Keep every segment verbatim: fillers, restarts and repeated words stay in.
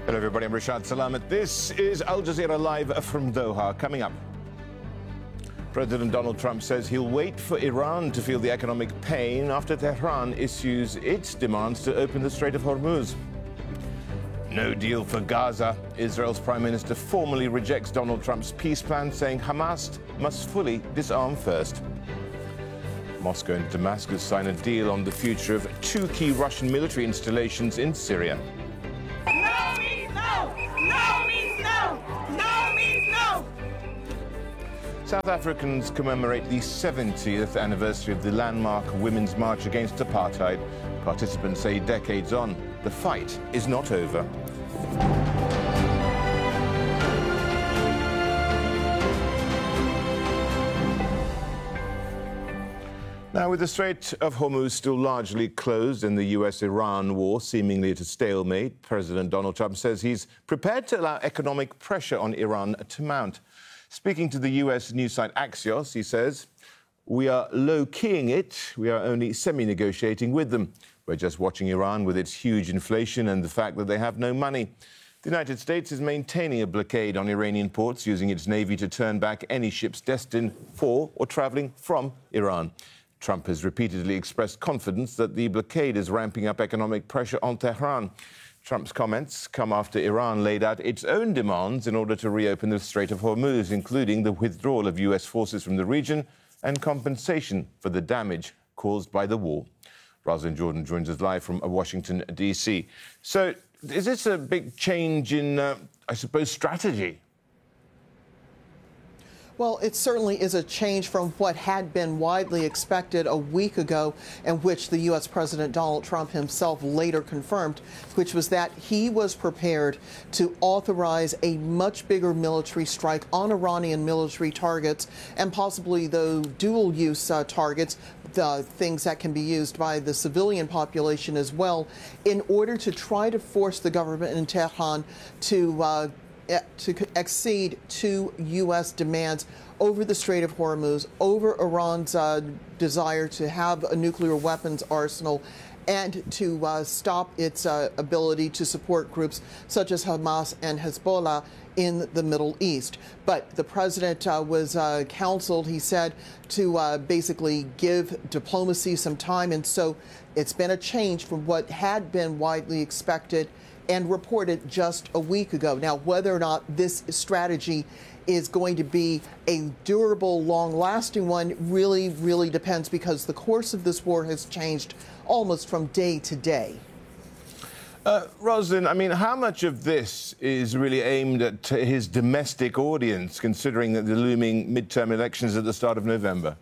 Hello everybody, I'm Rashad Salamat. This is Al Jazeera Live from Doha. Coming up, President Donald Trump says he'll wait for Iran to feel the economic pain after Tehran issues its demands to open the Strait of Hormuz. No deal for Gaza. Israel's Prime Minister formally rejects Donald Trump's peace plan, saying Hamas must fully disarm first. Moscow and Damascus sign a deal on the future of two key Russian military installations in Syria. No means no! No means no! No means no! South Africans commemorate the seventieth anniversary of the landmark Women's March Against Apartheid. Participants say decades on, the fight is not over. Now, with the Strait of Hormuz still largely closed and the U S Iran war seemingly at a stalemate, President Donald Trump says he's prepared to allow economic pressure on Iran to mount. Speaking to the U S news site Axios, he says, "We are low-keying it. We are only semi-negotiating with them. We're just watching Iran with its huge inflation and the fact that they have no money." The United States is maintaining a blockade on Iranian ports, using its navy to turn back any ships destined for or traveling from Iran. Trump has repeatedly expressed confidence that the blockade is ramping up economic pressure on Tehran. Trump's comments come after Iran laid out its own demands in order to reopen the Strait of Hormuz, including the withdrawal of U S forces from the region and compensation for the damage caused by the war. Rosalind Jordan joins us live from Washington, D C. So is this a big change in, uh, I suppose, strategy? Well, it certainly is a change from what had been widely expected a week ago, and which the U S President Donald Trump himself later confirmed, which was that he was prepared to authorize a much bigger military strike on Iranian military targets, and possibly the dual-use uh, targets, the things that can be used by the civilian population as well, in order to try to force the government in Tehran to uh, to accede to U S demands over the Strait of Hormuz, over Iran's uh, desire to have a nuclear weapons arsenal, and to uh, stop its uh, ability to support groups such as Hamas and Hezbollah in the Middle East. But the president uh, was uh, counseled, he said, to uh, basically give diplomacy some time. And so it's been a change from what had been widely expected and reported just a week ago. Now, whether or not this strategy is going to be a durable, long-lasting one really, really depends, because the course of this war has changed almost from day to day. Uh, Rosalind, I mean, how much of this is really aimed at his domestic audience, considering that the looming midterm elections at the start of November?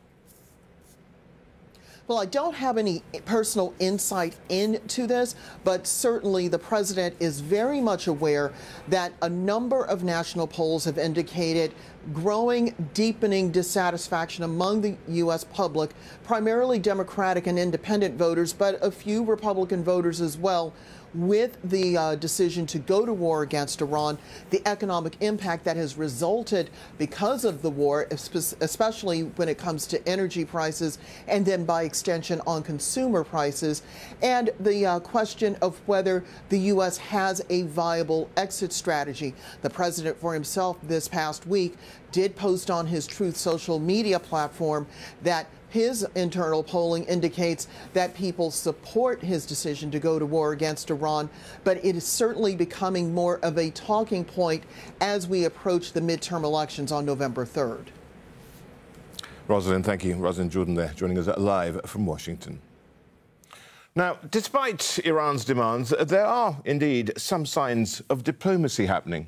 Well, I don't have any personal insight into this, but certainly the president is very much aware that a number of national polls have indicated growing, deepening dissatisfaction among the U S public, primarily Democratic and independent voters, but a few Republican voters as well, with the uh, decision to go to war against Iran, the economic impact that has resulted because of the war, especially when it comes to energy prices, and then by extension on consumer prices, and the uh, question of whether the U S has a viable exit strategy. The president for himself this past week did post on his Truth social media platform that his internal polling indicates that people support his decision to go to war against Iran, but it is certainly becoming more of a talking point as we approach the midterm elections on November third. Rosalind, thank you. Rosalind Jordan there, joining us live from Washington. Now, despite Iran's demands, there are indeed some signs of diplomacy happening.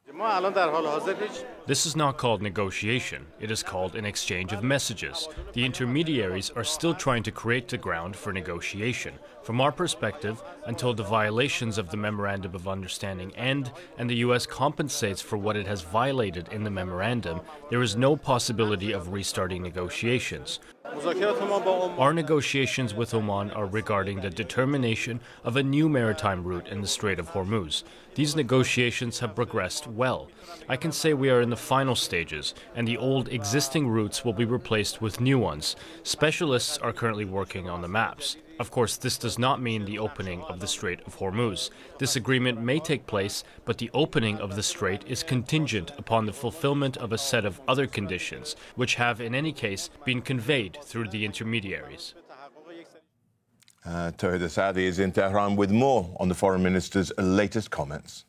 This is not called negotiation. It is called an exchange of messages. The intermediaries are still trying to create the ground for negotiation. From our perspective, until the violations of the Memorandum of Understanding end and the U S compensates for what it has violated in the memorandum, there is no possibility of restarting negotiations. Our negotiations with Oman are regarding the determination of a new maritime route in the Strait of Hormuz. These negotiations have progressed well. I can say we are in the final stages, and the old existing routes will be replaced with new ones. Specialists are currently working on the maps. Of course, this does not mean the opening of the Strait of Hormuz. This agreement may take place, but the opening of the strait is contingent upon the fulfillment of a set of other conditions, which have, in any case, been conveyed through the intermediaries. Uh, Tawhid Asadi is in Tehran with more on the foreign minister's latest comments.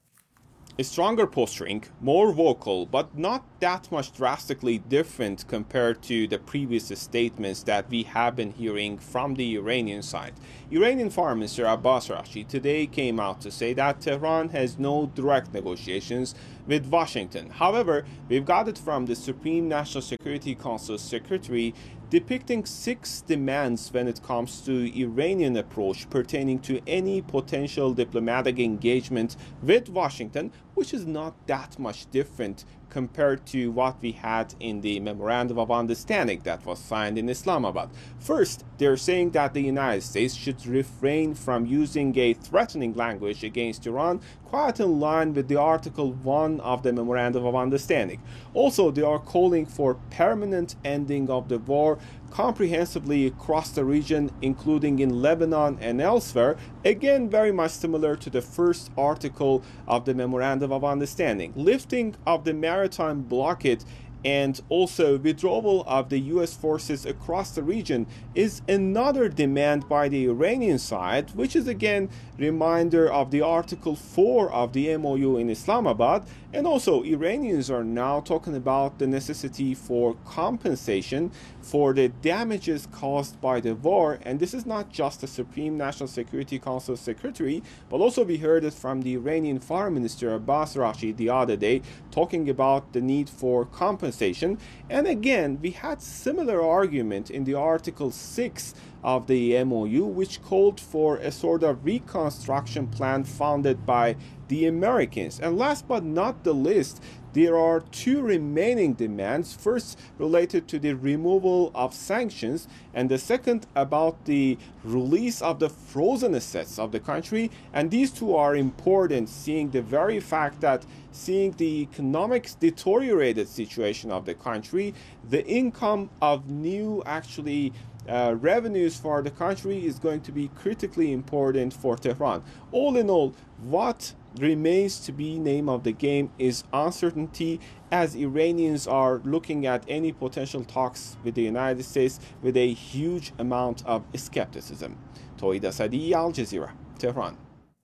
A stronger posturing, more vocal, but not that much drastically different compared to the previous statements that we have been hearing from the Iranian side. Iranian Foreign Minister Abbas Araghchi today came out to say that Tehran has no direct negotiations with Washington. However, we've got it from the Supreme National Security Council Secretary depicting six demands when it comes to Iranian approach pertaining to any potential diplomatic engagement with Washington, which is not that much different compared to what we had in the Memorandum of Understanding that was signed in Islamabad. First, they're saying that the United States should refrain from using a threatening language against Iran, quite in line with the Article one of the Memorandum of Understanding. Also, they are calling for permanent ending of the war comprehensively across the region, including in Lebanon and elsewhere, again very much similar to the first article of the Memorandum of Understanding. Lifting of the maritime blockade and also withdrawal of the U S forces across the region is another demand by the Iranian side, which is again reminder of the Article four of the M O U in Islamabad. And also Iranians are now talking about the necessity for compensation for the damages caused by the war. And this is not just the Supreme National Security Council Secretary, but also we heard it from the Iranian Foreign Minister Abbas Araghchi the other day, talking about the need for compensation. And again, we had similar argument in the Article six of the M O U, which called for a sort of reconstruction plan funded by the Americans. And last but not the least, there are two remaining demands. First, related to the removal of sanctions, and the second about the release of the frozen assets of the country. And these two are important, seeing the very fact that seeing the economic deteriorated situation of the country, the income of new actually uh, revenues for the country is going to be critically important for Tehran. All in all, what remains to be name of the game is uncertainty, as Iranians are looking at any potential talks with the United States with a huge amount of skepticism. Tawhid Asadi, Al Jazeera, Tehran.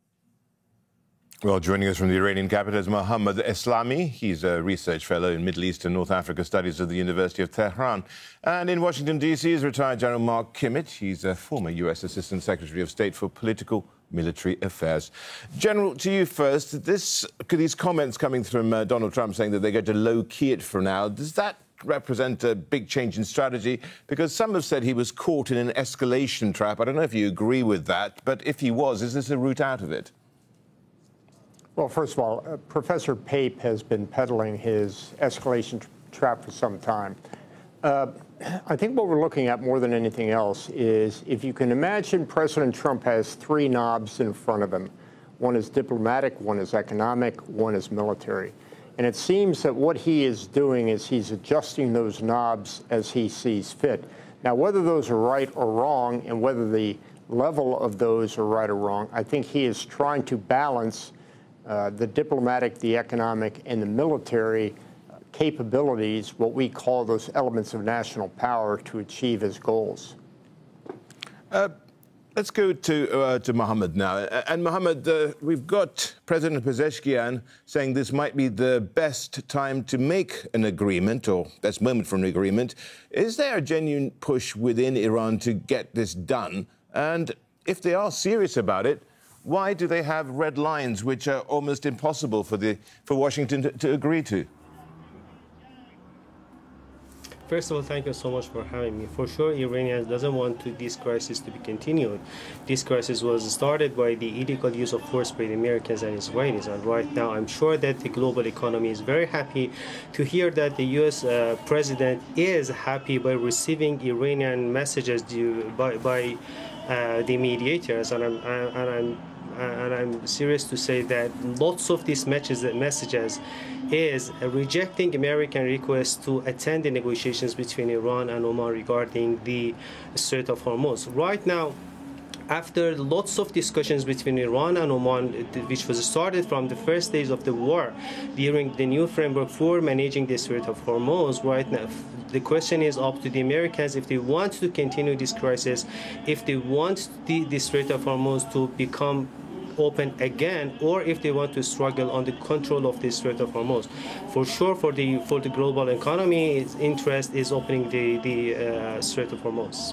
Well, joining us from the Iranian capital is Mohammad Eslami. He's a research fellow in Middle East and North Africa studies at the University of Tehran. And in Washington, D C is retired General Mark Kimmett. He's a former U S Assistant Secretary of State for Political Military Affairs. General, to you first. This, these comments coming from uh, Donald Trump saying that they're going to low-key it for now, does that represent a big change in strategy? Because some have said he was caught in an escalation trap. I don't know if you agree with that, but if he was, is this a route out of it? Well, first of all, uh, Professor Pape has been peddling his escalation tra- trap for some time. Uh, I think what we're looking at more than anything else is, if you can imagine, President Trump has three knobs in front of him. One is diplomatic, one is economic, one is military. And it seems that what he is doing is he's adjusting those knobs as he sees fit. Now, whether those are right or wrong, and whether the level of those are right or wrong, I think he is trying to balance uh, the diplomatic, the economic, and the military capabilities, what we call those elements of national power, to achieve his goals. Uh, let's go to uh, to Mohammed now. And Mohammed, uh, we've got President Pezeshkian saying this might be the best time to make an agreement, or best moment for an agreement. Is there a genuine push within Iran to get this done? And if they are serious about it, why do they have red lines which are almost impossible for the for Washington to, to agree to? First of all, thank you so much for having me. For sure, Iranians doesn't want to, this crisis to be continued. This crisis was started by the illegal use of force by the Americans and Israelis. And right now, I'm sure that the global economy is very happy to hear that the U S uh, president is happy by receiving Iranian messages due, by, by uh, the mediators. And I'm, and I'm and I'm serious to say that lots of these messages, messages is rejecting American requests to attend the negotiations between Iran and Oman regarding the Strait of Hormuz. Right now, after lots of discussions between Iran and Oman, which was started from the first days of the war, during the new framework for managing the Strait of Hormuz, right now, the question is up to the Americans if they want to continue this crisis, if they want the, the Strait of Hormuz to become open again, or if they want to struggle on the control of the Strait of Hormuz. For sure, for the for the global economy, its interest is opening the, the uh, Strait of Hormuz.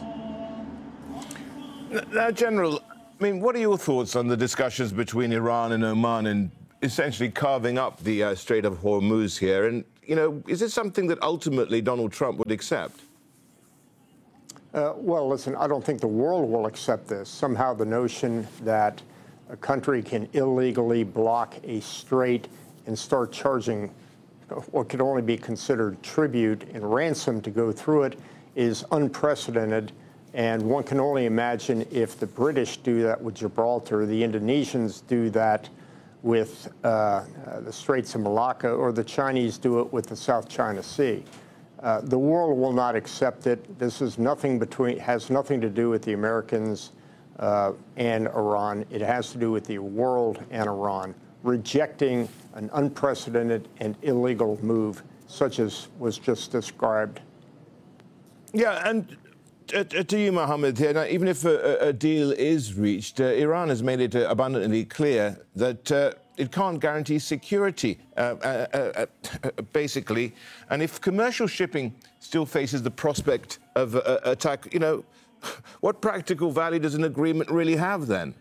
Now, General, I mean, what are your thoughts on the discussions between Iran and Oman and essentially carving up the uh, Strait of Hormuz here? And, you know, is this something that ultimately Donald Trump would accept? Uh, well, listen, I don't think the world will accept this. Somehow the notion that a country can illegally block a strait and start charging what could only be considered tribute and ransom to go through it is unprecedented. And one can only imagine if the British do that with Gibraltar, the Indonesians do that with uh, uh, the Straits of Malacca, or the Chinese do it with the South China Sea. Uh, the world will not accept it. This is nothing between, has nothing to do with the Americans uh, and Iran. It has to do with the world and Iran rejecting an unprecedented and illegal move, such as was just described. Yeah, and Uh, to you, Mohammed, here, now, even if a, a deal is reached, uh, Iran has made it uh, abundantly clear that uh, it can't guarantee security, uh, uh, uh, uh, basically. And if commercial shipping still faces the prospect of uh, attack, you know, what practical value does an agreement really have then?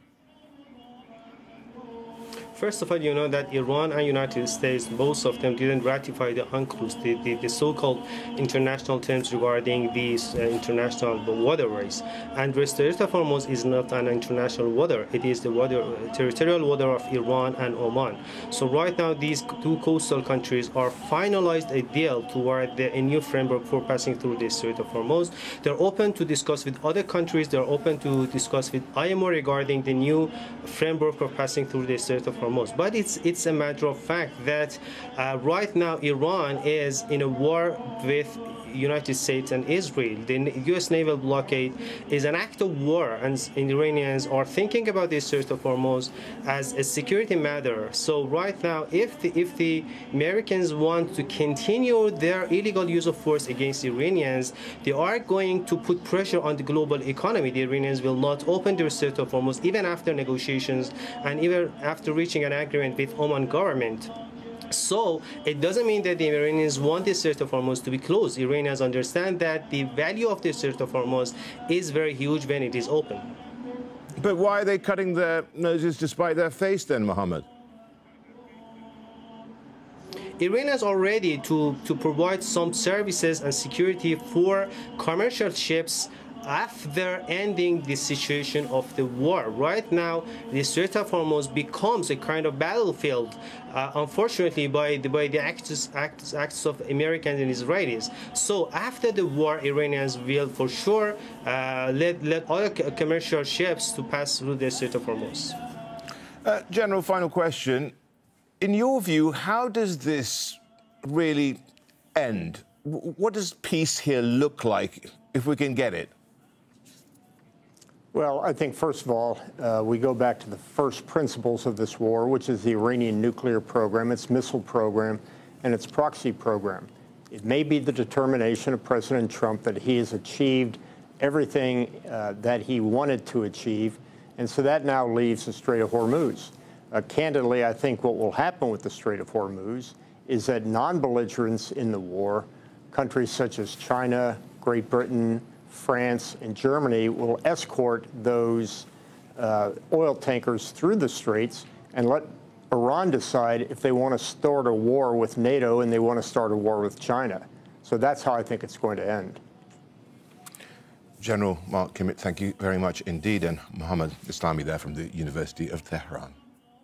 First of all, you know that Iran and United States, both of them didn't ratify the UNCLOS, the, the, the so-called international terms regarding these uh, international waterways. And the Strait of Hormuz is not an international water. It is the water, territorial water of Iran and Oman. So right now, these two coastal countries are finalized a deal toward the, a new framework for passing through the Strait of Hormuz. They're open to discuss with other countries. They're open to discuss with I M O regarding the new framework for passing through the Strait of Hormuz. But it's it's a matter of fact that uh, right now Iran is in a war with United States and Israel. The U S naval blockade is an act of war, and Iranians are thinking about the Strait of Hormuz as a security matter. So right now, if the, if the Americans want to continue their illegal use of force against Iranians, they are going to put pressure on the global economy. The Iranians will not open the Strait of Hormuz even after negotiations and even after reaching an agreement with Oman government. So it doesn't mean that the Iranians want the Strait of Hormuz to be closed. Iranians understand that the value of the Strait of Hormuz is very huge when it is open. But why are they cutting their noses to spite their face then, Mohammed? Iranians are ready to, to provide some services and security for commercial ships after ending the situation of the war. Right now, the Strait of Hormuz becomes a kind of battlefield, uh, unfortunately, by the, by the acts, acts, acts of Americans and Israelis. So after the war, Iranians will for sure uh, let, let other commercial ships to pass through the Strait of Hormuz. Uh, General, final question. In your view, how does this really end? What does peace here look like, if we can get it? Well, I think, first of all, uh, we go back to the first principles of this war, which is the Iranian nuclear program, its missile program, and its proxy program. It may be the determination of President Trump that he has achieved everything uh, that he wanted to achieve, and so that now leaves the Strait of Hormuz. Uh, candidly, I think what will happen with the Strait of Hormuz is that non-belligerents in the war, countries such as China, Great Britain, France, and Germany, will escort those uh, oil tankers through the straits and let Iran decide if they want to start a war with NATO and they want to start a war with China. So that's how I think it's going to end. General Mark Kimmitt, thank you very much indeed. And Mohammed Islami there from the University of Tehran.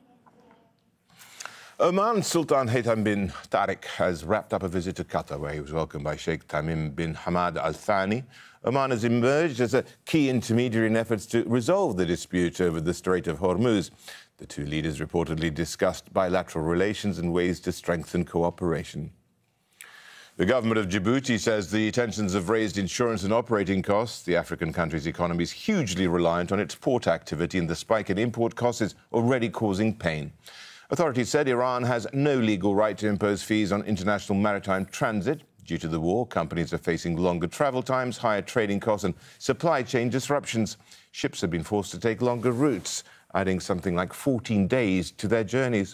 Oman Sultan Haytham bin Tariq has wrapped up a visit to Qatar, where he was welcomed by Sheikh Tamim bin Hamad Al Thani. Oman has emerged as a key intermediary in efforts to resolve the dispute over the Strait of Hormuz. The two leaders reportedly discussed bilateral relations and ways to strengthen cooperation. The government of Djibouti says the tensions have raised insurance and operating costs. The African country's economy is hugely reliant on its port activity, and the spike in import costs is already causing pain. Authorities said Iran has no legal right to impose fees on international maritime transit. Due to the war, companies are facing longer travel times, higher trading costs and supply chain disruptions. Ships have been forced to take longer routes, adding something like fourteen days to their journeys.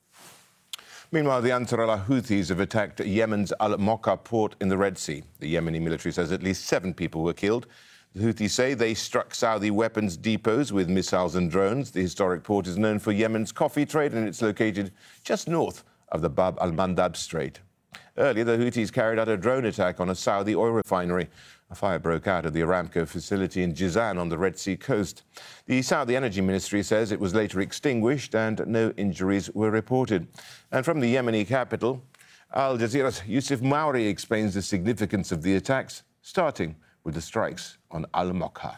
Meanwhile, the Ansarullah Houthis have attacked Yemen's Al-Mokha port in the Red Sea. The Yemeni military says at least seven people were killed. The Houthis say they struck Saudi weapons depots with missiles and drones. The historic port is known for Yemen's coffee trade, and it's located just north of the Bab al-Mandab Strait. Earlier, the Houthis carried out a drone attack on a Saudi oil refinery. A fire broke out at the Aramco facility in Jizan on the Red Sea coast. The Saudi Energy Ministry says it was later extinguished and no injuries were reported. And from the Yemeni capital, Al Jazeera's Yusuf Mauri explains the significance of the attacks, starting with the strikes on Al-Mokha.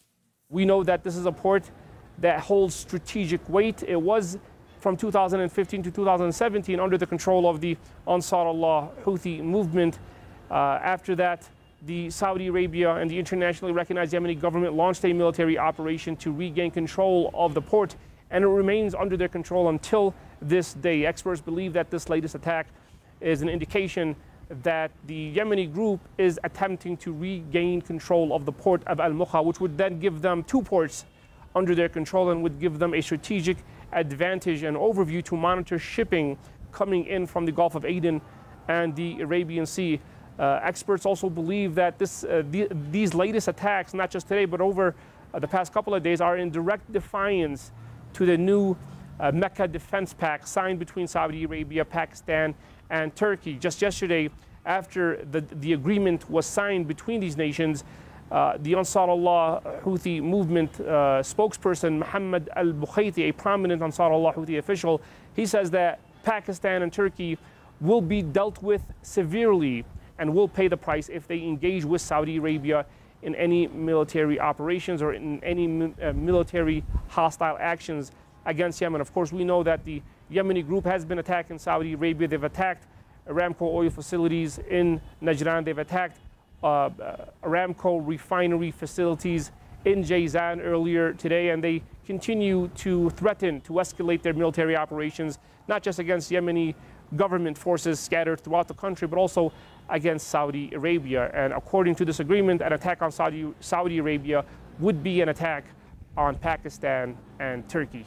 We know that this is a port that holds strategic weight. It was from two thousand fifteen to two thousand seventeen under the control of the Ansarullah Houthi movement. Uh, after that, the Saudi Arabia and the internationally recognized Yemeni government launched a military operation to regain control of the port, and it remains under their control until this day. Experts believe that this latest attack is an indication that the Yemeni group is attempting to regain control of the port of Al-Mokha, which would then give them two ports under their control and would give them a strategic advantage and overview to monitor shipping coming in from the Gulf of Aden and the Arabian Sea. Uh, experts also believe that this, uh, the, these latest attacks, not just today, but over uh, the past couple of days, are in direct defiance to the new uh, Mecca Defense Pact signed between Saudi Arabia, Pakistan, and Turkey. Just yesterday, after the, the agreement was signed between these nations, uh, the Ansarullah Houthi movement uh, spokesperson, Mohammed al-Bukhaiti, a prominent Ansarullah Houthi official, he says that Pakistan and Turkey will be dealt with severely and will pay the price if they engage with Saudi Arabia in any military operations or in any uh, military hostile actions against Yemen. Of course, we know that the Yemeni group has been attacking Saudi Arabia. They've attacked Aramco oil facilities in Najran. They've attacked uh, uh, Aramco refinery facilities in Jizan earlier today, and they continue to threaten to escalate their military operations, not just against Yemeni government forces scattered throughout the country, but also against Saudi Arabia. And according to this agreement, an attack on Saudi, Saudi Arabia would be an attack on Pakistan and Turkey.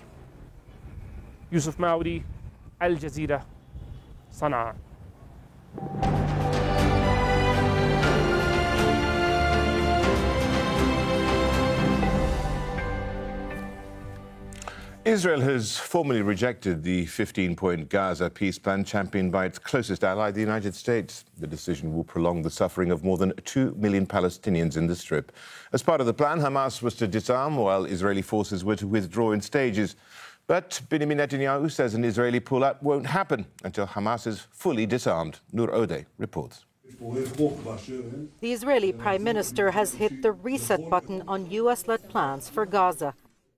Yusuf Maudi, Al Jazeera, Sana'a. Israel has formally rejected the fifteen-point Gaza peace plan championed by its closest ally, the United States. The decision will prolong the suffering of more than two million Palestinians in the Strip. As part of the plan, Hamas was to disarm while Israeli forces were to withdraw in stages. But Benjamin Netanyahu says an Israeli pullout won't happen until Hamas is fully disarmed. Nur Odeh reports. The Israeli Prime Minister has hit the reset button on U S-led plans for Gaza.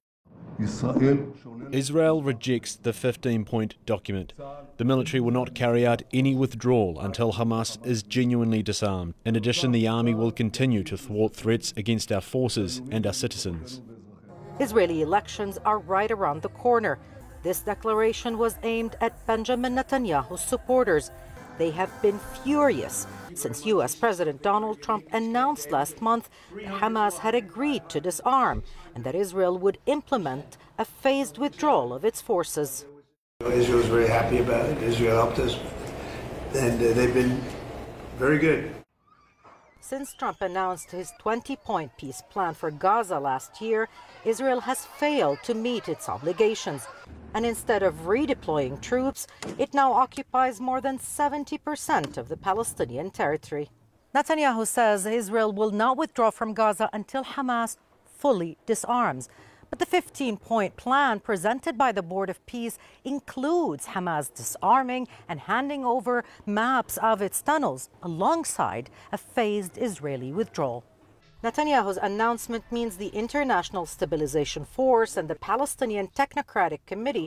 Israel rejects the fifteen-point document. The military will not carry out any withdrawal until Hamas is genuinely disarmed. In addition, the army will continue to thwart threats against our forces and our citizens. Israeli elections are right around the corner. This declaration was aimed at Benjamin Netanyahu's supporters. They have been furious since U S President Donald Trump announced last month that Hamas had agreed to disarm and that Israel would implement a phased withdrawal of its forces. Israel is very happy about it. Israel helped us, and uh, they've been very good. Since Trump announced his twenty-point peace plan for Gaza last year, Israel has failed to meet its obligations. And instead of redeploying troops, it now occupies more than seventy percent of the Palestinian territory. Netanyahu says Israel will not withdraw from Gaza until Hamas fully disarms. But the fifteen-point plan presented by the Board of Peace includes Hamas disarming and handing over maps of its tunnels alongside a phased Israeli withdrawal. Netanyahu's announcement means the International Stabilization Force and the Palestinian Technocratic Committee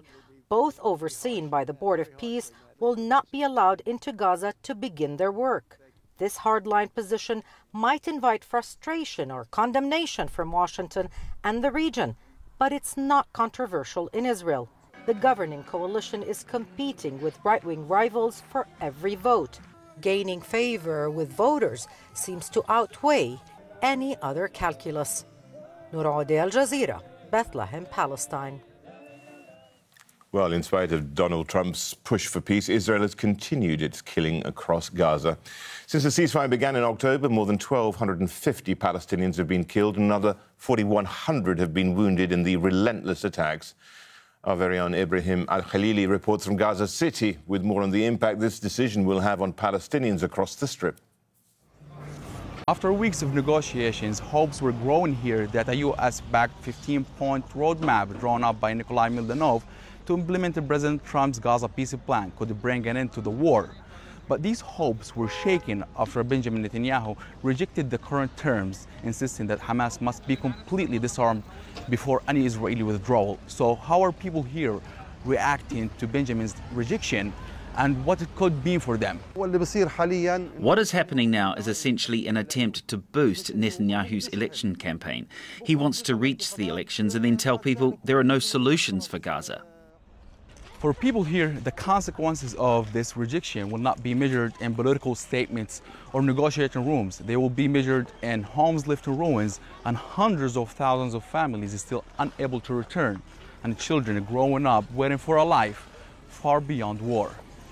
both overseen by the Board of Peace, will not be allowed into Gaza to begin their work. This hardline position might invite frustration or condemnation from Washington and the region, but it's not controversial in Israel. The governing coalition is competing with right-wing rivals for every vote. Gaining favor with voters seems to outweigh any other calculus. Noorode, Al Jazeera, Bethlehem, Palestine. Well, in spite of Donald Trump's push for peace, Israel has continued its killing across Gaza. Since the ceasefire began in October, more than one thousand two hundred fifty Palestinians have been killed and another four thousand one hundred have been wounded in the relentless attacks. Our very own Ibrahim Al-Khalili reports from Gaza City with more on the impact this decision will have on Palestinians across the Strip. After weeks of negotiations, hopes were growing here that a U S-backed fifteen-point roadmap drawn up by Nikolai Mildanov to implement President Trump's Gaza peace plan could bring an end to the war. But these hopes were shaken after Benjamin Netanyahu rejected the current terms, insisting that Hamas must be completely disarmed before any Israeli withdrawal. So how are people here reacting to Benjamin's rejection and what it could mean for them? What is happening now is essentially an attempt to boost Netanyahu's election campaign. He wants to reach the elections and then tell people there are no solutions for Gaza. For people here, the consequences of this rejection will not be measured in political statements or negotiating rooms. They will be measured in homes left in ruins and hundreds of thousands of families still unable to return, and children growing up waiting for a life far beyond war.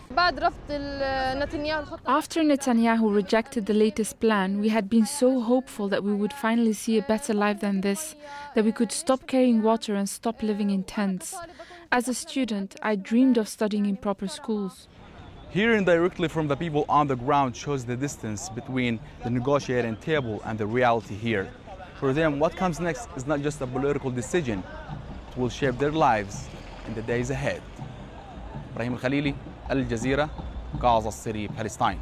After Netanyahu rejected the latest plan, we had been so hopeful that we would finally see a better life than this, that we could stop carrying water and stop living in tents. As a student, I dreamed of studying in proper schools. Hearing directly from the people on the ground shows the distance between the negotiating table and the reality here. For them, what comes next is not just a political decision. It will shape their lives in the days ahead. Ibrahim Al-Khalili, Al Jazeera, Gaza City, Palestine.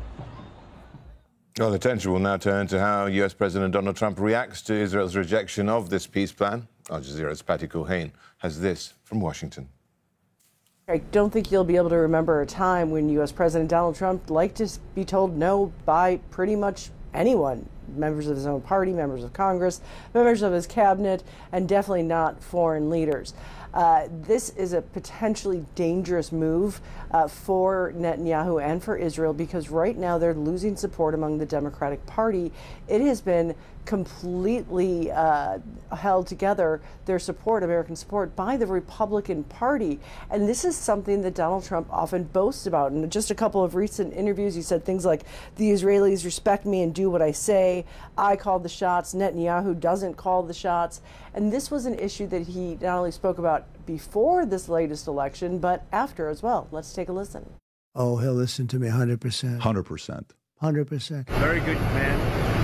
Well, attention will now turn to how U S President Donald Trump reacts to Israel's rejection of this peace plan. Al Jazeera's Patty Culhane has this from Washington. I don't think you'll be able to remember a time when U S President Donald Trump liked to be told no by pretty much anyone. Members of his own party, members of Congress, members of his cabinet, and definitely not foreign leaders. Uh, this is a potentially dangerous move uh, for Netanyahu and for Israel because right now they're losing support among the Democratic Party. It has been completely uh, held together, their support, American support, by the Republican Party. And this is something that Donald Trump often boasts about. In just a couple of recent interviews, he said things like, the Israelis respect me and do what I say. I called the shots. Netanyahu doesn't call the shots. And this was an issue that he not only spoke about before this latest election, but after as well. Let's take a listen. Oh, he'll listen to me one hundred percent. one hundred percent. one hundred percent. Very good man.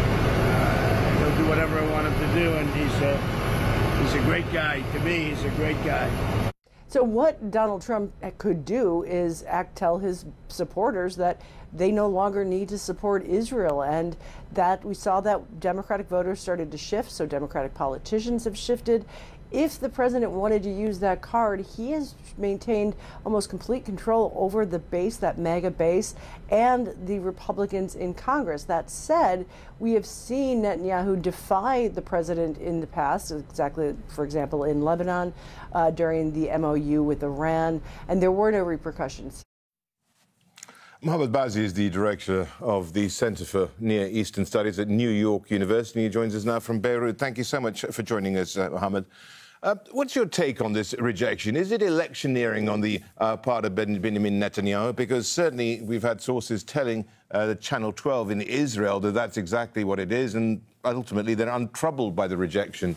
Uh, he'll do whatever I want him to do, and he's a, he's a great guy. To me, he's a great guy. So what Donald Trump could do is act, tell his supporters that they no longer need to support Israel, and that we saw that Democratic voters started to shift, so Democratic politicians have shifted. If the president wanted to use that card, he has maintained almost complete control over the base, that MAGA base, and the Republicans in Congress. That said, we have seen Netanyahu defy the president in the past, exactly, for example, in Lebanon uh, during the M O U with Iran, and there were no repercussions. Mohammad Bazi is the director of the Center for Near Eastern Studies at New York University. He joins us now from Beirut. Thank you so much for joining us, uh, Mohammad. Uh, what's your take on this rejection? Is it electioneering on the uh, part of Benjamin Netanyahu? Because certainly we've had sources telling uh, the Channel twelve in Israel that that's exactly what it is, and ultimately they're untroubled by the rejection.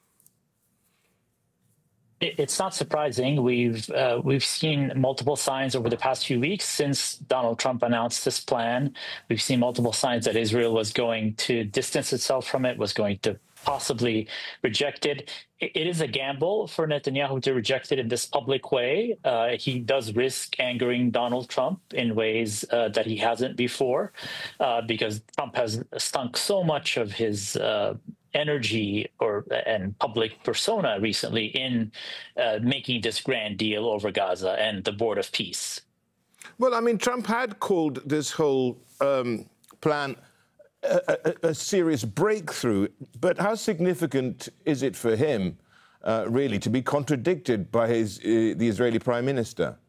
It's not surprising. We've uh, we've seen multiple signs over the past few weeks since Donald Trump announced this plan. We've seen multiple signs that Israel was going to distance itself from it, was going to possibly reject it. It is a gamble for Netanyahu to reject it in this public way. Uh, he does risk angering Donald Trump in ways uh, that he hasn't before, uh, because Trump has stunk so much of his uh, energy or and public persona recently in uh, making this grand deal over Gaza and the board of peace. Well, I mean, Trump had called this whole um, plan a, a, a serious breakthrough, but how significant is it for him, uh, really, to be contradicted by his, uh, the Israeli Prime Minister?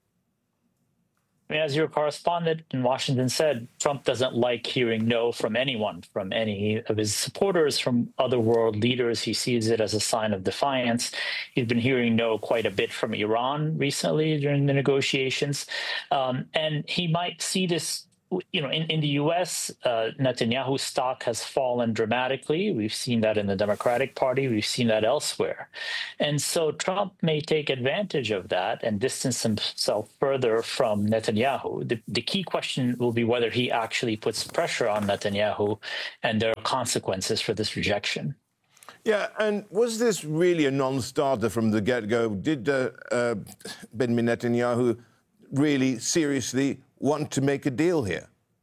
I mean, as your correspondent in Washington said, Trump doesn't like hearing no from anyone, from any of his supporters, from other world leaders. He sees it as a sign of defiance. He's been hearing no quite a bit from Iran recently during the negotiations. Um, and he might see this. You know, in, in the U S, uh, Netanyahu's stock has fallen dramatically. We've seen that in the Democratic Party. We've seen that elsewhere. And so Trump may take advantage of that and distance himself further from Netanyahu. The, the key question will be whether he actually puts pressure on Netanyahu and there are consequences for this rejection. Yeah, and was this really a non-starter from the get-go? Did uh, uh, Benjamin Netanyahu really seriously want to make a deal here?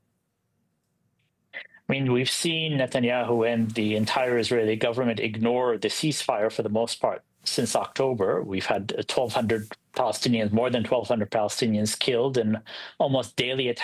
I mean, we've seen Netanyahu and the entire Israeli government ignore the ceasefire for the most part since October. We've had twelve hundred Palestinians, more than twelve hundred Palestinians killed, and almost daily attacks